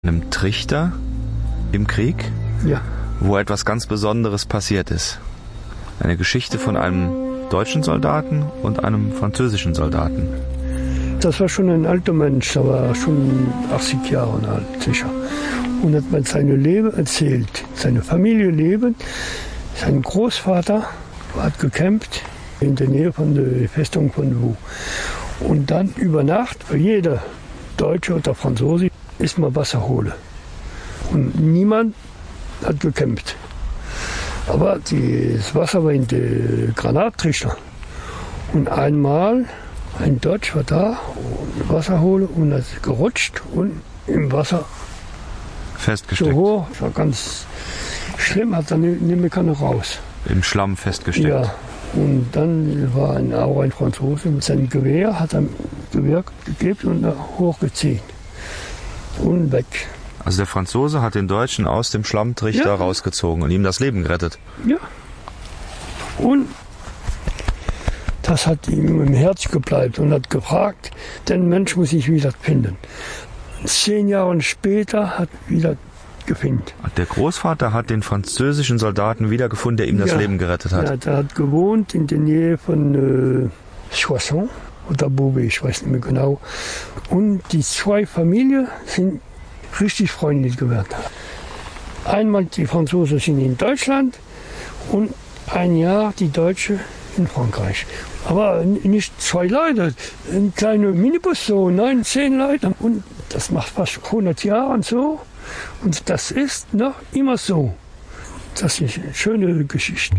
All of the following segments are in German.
Einem Trichter im Krieg, Ja. wo etwas ganz Besonderes passiert ist. Eine Geschichte von einem deutschen Soldaten und einem französischen Soldaten. Das war schon ein alter Mensch, der war schon 80 Jahre alt, sicher. Und hat mir sein Leben erzählt, seine Familie leben. Sein Großvater hat gekämpft in der Nähe von der Festung von Vaux. Und dann über Nacht, für jeder Deutsche oder Franzose, ist mal Wasser holen. Und niemand hat gekämpft. Aber das Wasser war in der Granattrichter. Und einmal ein Deutsch war da, Wasser holen und hat gerutscht und im Wasser Festgesteckt. so hoch. Das war ganz schlimm, hat dann nicht mehr keine raus. Im Schlamm festgesteckt. Ja, und dann war auch ein Franzose mit seinem Gewehr, hat er Gewehr gegeben und hochgezogen. Und weg. Also der Franzose hat den Deutschen aus dem Schlammtrichter rausgezogen und ihm das Leben gerettet. Ja. Und das hat ihm im Herz gebleibt und hat gefragt, den Mensch muss ich wieder finden. 10 Jahre später hat er wieder gefunden. Der Großvater hat den französischen Soldaten wiedergefunden, der ihm das Leben gerettet hat. Ja, der hat gewohnt in der Nähe von Soissons oder Beauvais, ich weiß nicht mehr genau. Und die zwei Familien sind richtig freundlich geworden. Einmal die Franzosen sind in Deutschland und ein Jahr die Deutschen in Frankreich. Aber nicht 2 Leute, ein kleiner Minibus so, 9, 10 Leute. Und das macht fast 100 Jahre so. Und das ist noch immer so. Das ist eine schöne Geschichte.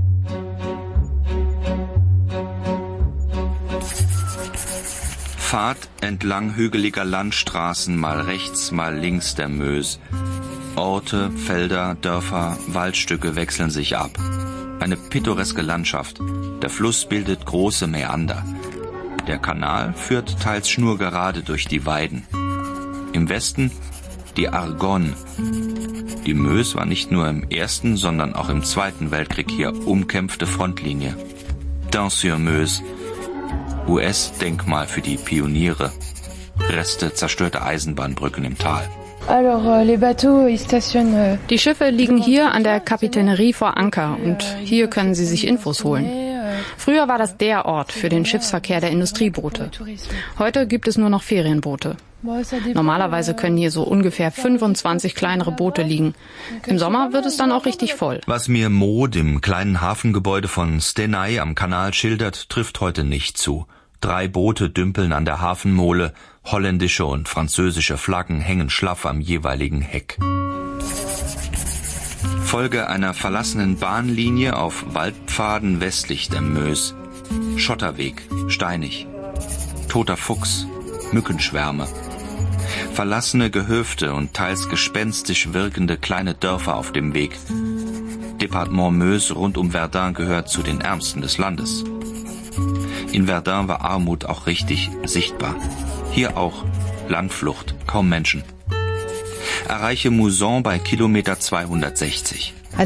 Fahrt entlang hügeliger Landstraßen, mal rechts, mal links der Meuse. Orte, Felder, Dörfer, Waldstücke wechseln sich ab. Eine pittoreske Landschaft. Der Fluss bildet große Mäander. Der Kanal führt teils schnurgerade durch die Weiden. Im Westen die Argonne. Die Meuse war nicht nur im Ersten, sondern auch im Zweiten Weltkrieg hier umkämpfte Frontlinie. Dun-sur-Meuse. US-Denkmal für die Pioniere. Reste zerstörter Eisenbahnbrücken im Tal. Die Schiffe liegen hier an der Kapitänerie vor Anker und hier können Sie sich Infos holen. Früher war das der Ort für den Schiffsverkehr der Industrieboote. Heute gibt es nur noch Ferienboote. Normalerweise können hier so ungefähr 25 kleinere Boote liegen. Im Sommer wird es dann auch richtig voll. Was mir Maud im kleinen Hafengebäude von Stenay am Kanal schildert, trifft heute nicht zu. 3 Boote dümpeln an der Hafenmole, holländische und französische Flaggen hängen schlaff am jeweiligen Heck. Folge einer verlassenen Bahnlinie auf Waldpfaden westlich der Meuse. Schotterweg, steinig. Toter Fuchs, Mückenschwärme. Verlassene Gehöfte und teils gespenstisch wirkende kleine Dörfer auf dem Weg. Departement Meuse rund um Verdun gehört zu den ärmsten des Landes. In Verdun war Armut auch richtig sichtbar. Hier auch Landflucht, kaum Menschen. Erreiche Mouzon bei Kilometer 260. Mein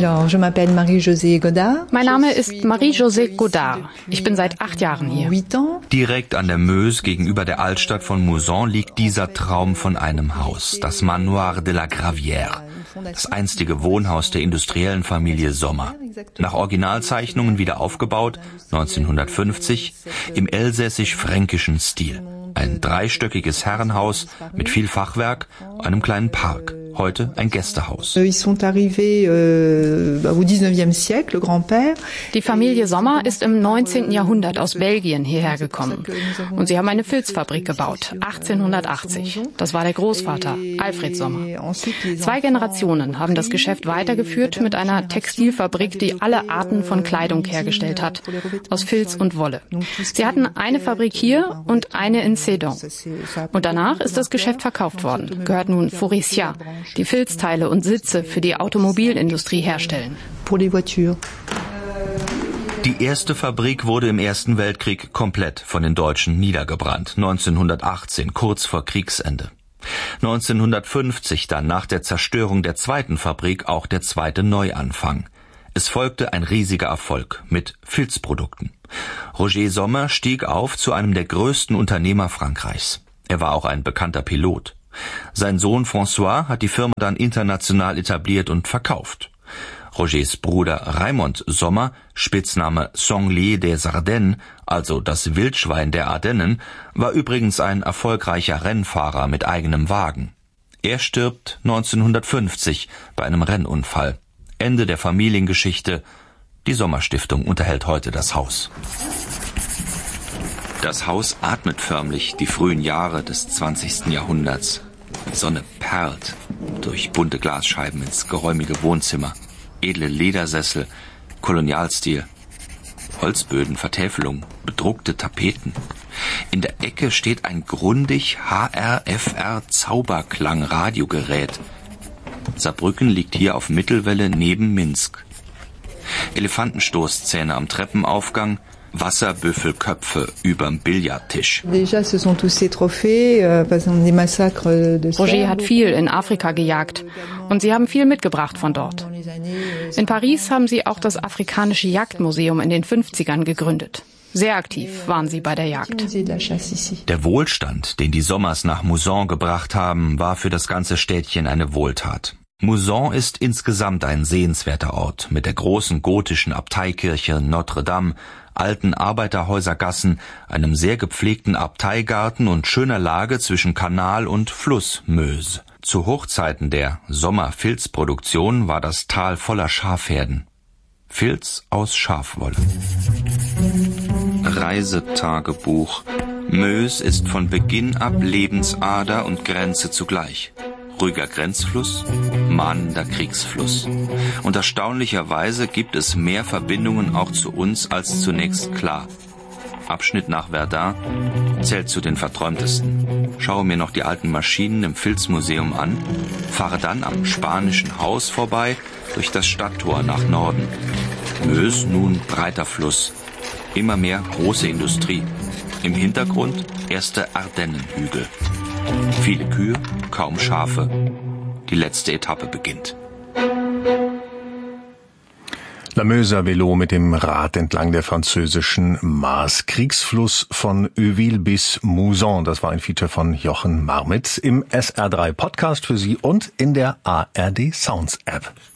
Name ist Marie-Josée Godard. Ich bin seit 8 Jahren hier. Direkt an der Meuse gegenüber der Altstadt von Mouzon liegt dieser Traum von einem Haus, das Manoir de la Gravière, das einstige Wohnhaus der industriellen Familie Sommer. Nach Originalzeichnungen wieder aufgebaut, 1950, im elsässisch-fränkischen Stil. Ein 3-stöckiges Herrenhaus mit viel Fachwerk, einem kleinen Park. Heute ein Gästehaus. Die Familie Sommer ist im 19. Jahrhundert aus Belgien hierher gekommen. Und sie haben eine Filzfabrik gebaut, 1880. Das war der Großvater, Alfred Sommer. 2 Generationen haben das Geschäft weitergeführt mit einer Textilfabrik, die alle Arten von Kleidung hergestellt hat, aus Filz und Wolle. Sie hatten eine Fabrik hier und eine in Sedan. Und danach ist das Geschäft verkauft worden, gehört nun Faurecia, die Filzteile und Sitze für die Automobilindustrie herstellen. Die erste Fabrik wurde im Ersten Weltkrieg komplett von den Deutschen niedergebrannt, 1918, kurz vor Kriegsende. 1950 dann nach der Zerstörung der zweiten Fabrik auch der zweite Neuanfang. Es folgte ein riesiger Erfolg mit Filzprodukten. Roger Sommer stieg auf zu einem der größten Unternehmer Frankreichs. Er war auch ein bekannter Pilot. Sein Sohn François hat die Firma dann international etabliert und verkauft. Rogers Bruder Raymond Sommer, Spitzname Sanglier des Ardennes, also das Wildschwein der Ardennen, war übrigens ein erfolgreicher Rennfahrer mit eigenem Wagen. Er stirbt 1950 bei einem Rennunfall. Ende der Familiengeschichte. Die Sommer-Stiftung unterhält heute das Haus. Das Haus atmet förmlich die frühen Jahre des 20. Jahrhunderts. Die Sonne perlt durch bunte Glasscheiben ins geräumige Wohnzimmer. Edle Ledersessel, Kolonialstil, Holzböden, Vertäfelung, bedruckte Tapeten. In der Ecke steht ein Grundig HRFR Zauberklang Radiogerät. Saarbrücken liegt hier auf Mittelwelle neben Minsk. Elefantenstoßzähne am Treppenaufgang, Wasserbüffelköpfe überm Billardtisch. Roger hat viel in Afrika gejagt und sie haben viel mitgebracht von dort. In Paris haben sie auch das Afrikanische Jagdmuseum in den 50ern gegründet. Sehr aktiv waren sie bei der Jagd. Der Wohlstand, den die Sommers nach Mouzon gebracht haben, war für das ganze Städtchen eine Wohltat. Mouzon ist insgesamt ein sehenswerter Ort mit der großen gotischen Abteikirche Notre-Dame, alten Arbeiterhäusergassen, einem sehr gepflegten Abteigarten und schöner Lage zwischen Kanal und Fluss Meuse. Zu Hochzeiten der Sommerfilzproduktion war das Tal voller Schafherden. Filz aus Schafwolle. Reisetagebuch. Meuse ist von Beginn ab Lebensader und Grenze zugleich. Ruhiger Grenzfluss, mahnender Kriegsfluss. Und erstaunlicherweise gibt es mehr Verbindungen auch zu uns als zunächst klar. Abschnitt nach Verdun zählt zu den verträumtesten. Schaue mir noch die alten Maschinen im Filzmuseum an, fahre dann am Spanischen Haus vorbei, durch das Stadttor nach Norden. Meuse nun breiter Fluss, immer mehr große Industrie. Im Hintergrund erste Ardennenhügel. Viele Kühe, kaum Schafe. Die letzte Etappe beginnt. La Meuse à Vélo mit dem Rad entlang der französischen Maas. Kriegsfluss von Euville bis Mouzon. Das war ein Feature von Jochen Marmitz im SR3 Podcast für Sie und in der ARD Sounds App.